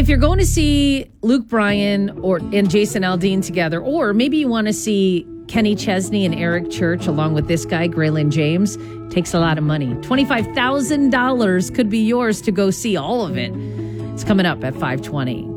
if you're going to see Luke Bryan and Jason Aldean together, or maybe you want to see Kenny Chesney and Eric Church along with this guy, Graylin James, takes a lot of money. $25,000 could be yours to go see all of it. It's coming up at 5:20.